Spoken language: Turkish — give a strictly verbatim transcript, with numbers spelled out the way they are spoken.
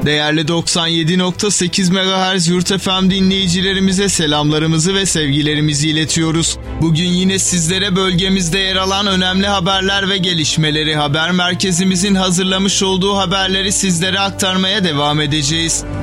Değerli doksan yedi nokta sekiz megahertz Yurt F M dinleyicilerimize selamlarımızı ve sevgilerimizi iletiyoruz. Bugün yine sizlere bölgemizde yer alan önemli haberler ve gelişmeleri, haber merkezimizin hazırlamış olduğu haberleri sizlere aktarmaya devam edeceğiz.